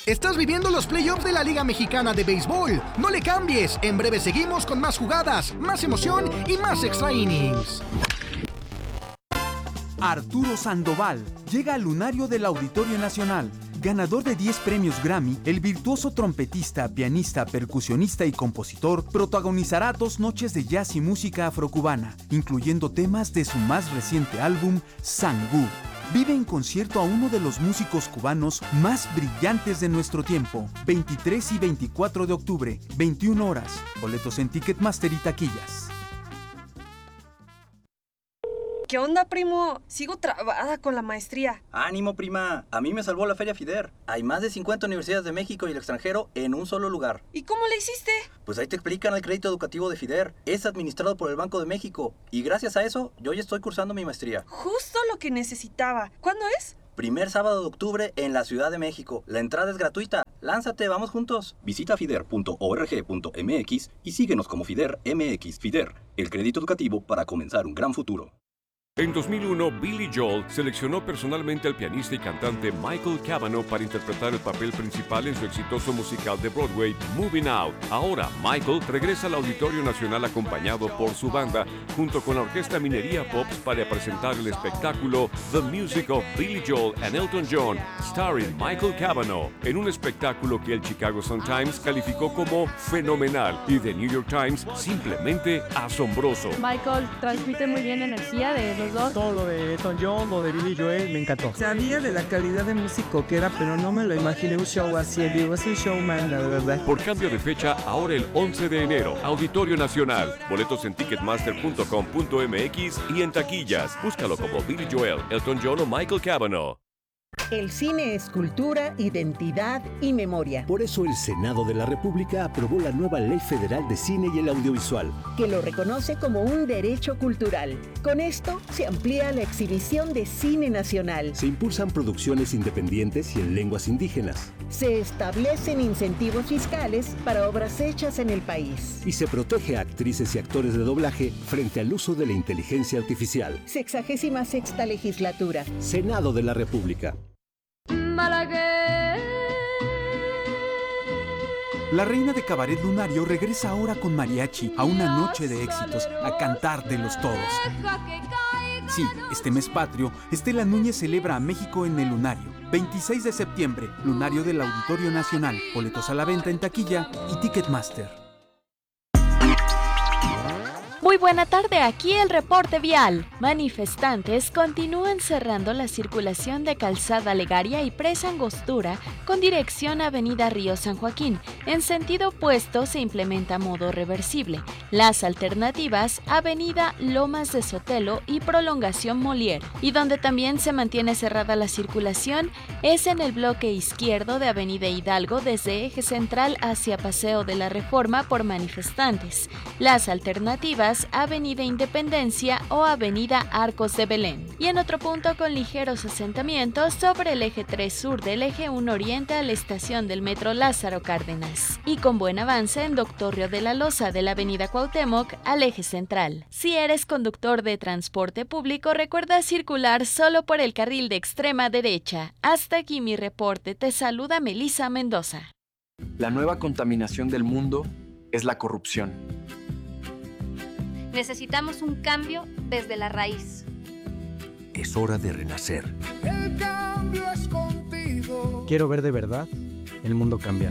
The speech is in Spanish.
Estás viviendo los playoffs de la Liga Mexicana de Béisbol. No le cambies. En breve seguimos con más jugadas, más emoción y más extra innings. Arturo Sandoval llega al lunario del Auditorio Nacional. Ganador de 10 premios Grammy, el virtuoso trompetista, pianista, percusionista y compositor protagonizará 2 noches de jazz y música afrocubana, incluyendo temas de su más reciente álbum, Sangú. Vive en concierto a uno de los músicos cubanos más brillantes de nuestro tiempo. 23 y 24 de octubre, 21 horas. Boletos en Ticketmaster y taquillas. ¿Qué onda, primo? Sigo trabada con la maestría. ¡Ánimo, prima! A mí me salvó la Feria FIDER. Hay más de 50 universidades de México y el extranjero en un solo lugar. ¿Y cómo le hiciste? Pues ahí te explican el crédito educativo de FIDER. Es administrado por el Banco de México. Y gracias a eso, yo ya estoy cursando mi maestría. Justo lo que necesitaba. ¿Cuándo es? Primer sábado de octubre en la Ciudad de México. La entrada es gratuita. Lánzate, vamos juntos. Visita fider.org.mx y síguenos como FIDER MX. FIDER, el crédito educativo para comenzar un gran futuro. En 2001, Billy Joel seleccionó personalmente al pianista y cantante Michael Cavanaugh para interpretar el papel principal en su exitoso musical de Broadway, Moving Out. Ahora, Michael regresa al Auditorio Nacional acompañado por su banda, junto con la Orquesta Minería Pops para presentar el espectáculo The Music of Billy Joel and Elton John, starring Michael Cavanaugh, en un espectáculo que el Chicago Sun-Times calificó como fenomenal y The New York Times simplemente asombroso. Michael transmite muy bien energía de los dos. Todo lo de Elton John, lo de Billy Joel, me encantó. Sabía de la calidad de músico que era, pero no me lo imaginé un show así en vivo. Es un showman, la verdad. Por cambio de fecha, ahora el 11 de enero, Auditorio Nacional. Boletos en ticketmaster.com.mx y en taquillas. Búscalo como Billy Joel, Elton John o Michael Cavanaugh. El cine es cultura, identidad y memoria. Por eso el Senado de la República aprobó la nueva Ley Federal de Cine y el Audiovisual, que lo reconoce como un derecho cultural. Con esto se amplía la exhibición de cine nacional. Se impulsan producciones independientes y en lenguas indígenas. Se establecen incentivos fiscales para obras hechas en el país. Y se protege a actrices y actores de doblaje frente al uso de la inteligencia artificial. 66ª legislatura. Senado de la República. La reina de cabaret lunario regresa ahora con mariachi a una noche de éxitos, a cantar de los todos. Sí, este mes patrio, Estela Núñez celebra a México en el Lunario. 26 de septiembre, Lunario del Auditorio Nacional. Boletos a la venta en taquilla y Ticketmaster. Muy buena tarde, aquí el reporte vial. Manifestantes continúan cerrando la circulación de Calzada Legaria y Presa Angostura con dirección a Avenida Río San Joaquín. En sentido opuesto se implementa modo reversible. Las alternativas, Avenida Lomas de Sotelo y Prolongación Molière. Y donde también se mantiene cerrada la circulación es en el bloque izquierdo de Avenida Hidalgo desde Eje Central hacia Paseo de la Reforma por manifestantes. Las alternativas, Avenida Independencia o Avenida Arcos de Belén. Y en otro punto con ligeros asentamientos sobre el eje 3 sur del eje 1 oriente a la estación del metro Lázaro Cárdenas. Y con buen avance en Doctor Río de la Loza de la Avenida Cuauhtémoc al eje central. Si eres conductor de transporte público, recuerda circular solo por el carril de extrema derecha. Hasta aquí mi reporte. Te saluda Melissa Mendoza. La nueva contaminación del mundo es la corrupción. Necesitamos un cambio desde la raíz. Es hora de renacer. El cambio es contigo. Quiero ver de verdad el mundo cambiar.